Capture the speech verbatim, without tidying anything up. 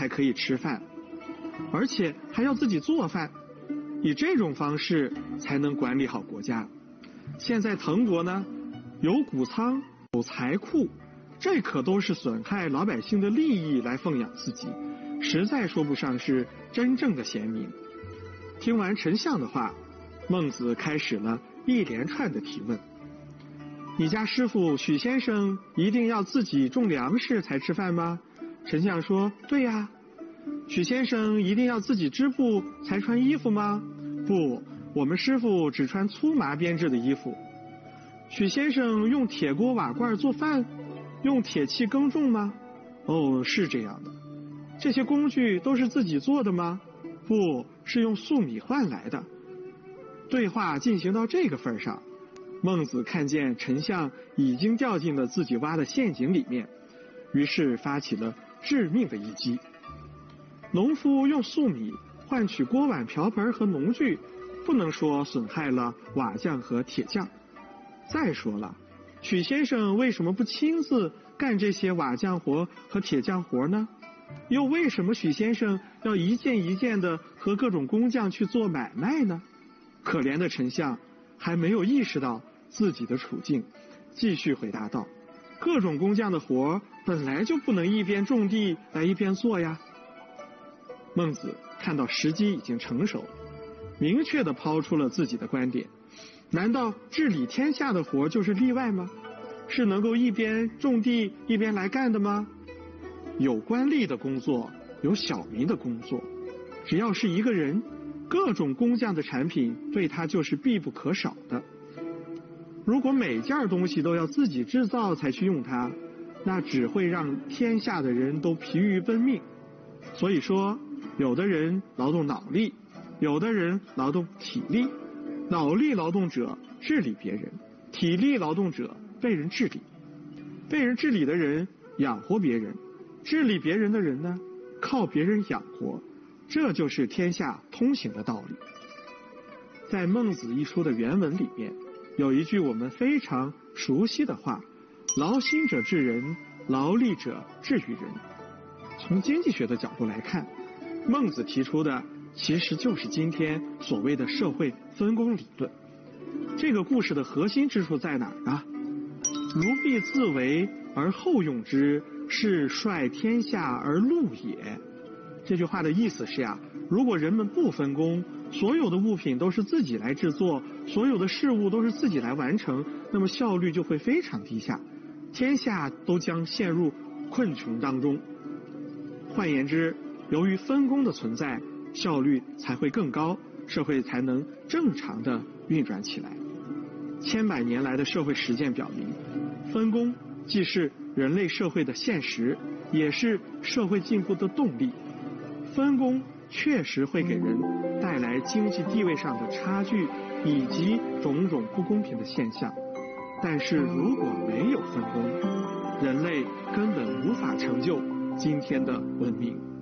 才可以吃饭，而且还要自己做饭，以这种方式才能管理好国家。现在滕国呢，有谷仓，有财库，这可都是损害老百姓的利益来奉养自己，实在说不上是真正的贤明。听完丞相的话，孟子开始了一连串的提问。你家师傅许先生一定要自己种粮食才吃饭吗？丞相说，对呀。许先生一定要自己织布才穿衣服吗？不，我们师傅只穿粗麻编制的衣服。许先生用铁锅瓦罐做饭，用铁器耕种吗？哦，是这样的。这些工具都是自己做的吗？不，是用粟米换来的。对话进行到这个份上，孟子看见丞相已经掉进了自己挖的陷阱里面，于是发起了致命的一击。农夫用粟米换取锅碗瓢盆和农具，不能说损害了瓦匠和铁匠。再说了，许先生为什么不亲自干这些瓦匠活和铁匠活呢？又为什么许先生要一件一件的和各种工匠去做买卖呢？可怜的丞相还没有意识到自己的处境，继续回答道，各种工匠的活本来就不能一边种地来一边做呀。孟子看到时机已经成熟，明确地抛出了自己的观点。难道治理天下的活就是例外吗？是能够一边种地一边来干的吗？有官吏的工作，有小民的工作，只要是一个人，各种工匠的产品对他就是必不可少的。如果每件东西都要自己制造才去用它，那只会让天下的人都疲于奔命。所以说，有的人劳动脑力，有的人劳动体力。脑力劳动者治理别人，体力劳动者被人治理，被人治理的人养活别人，治理别人的人呢，靠别人养活，这就是天下通行的道理。在《孟子》一书的原文里面，有一句我们非常熟悉的话，劳心者治人，劳力者治于人。从经济学的角度来看，孟子提出的其实就是今天所谓的社会分工理论。这个故事的核心之处在哪儿呢？如必自为而后用之，是率天下而戮也。这句话的意思是呀，如果人们不分工，所有的物品都是自己来制作，所有的事物都是自己来完成，那么效率就会非常低下，天下都将陷入困穷当中。换言之，由于分工的存在，效率才会更高，社会才能正常的运转起来。千百年来的社会实践表明，分工既是人类社会的现实，也是社会进步的动力。分工确实会给人带来经济地位上的差距以及种种不公平的现象，但是如果没有分工，人类根本无法成就今天的文明。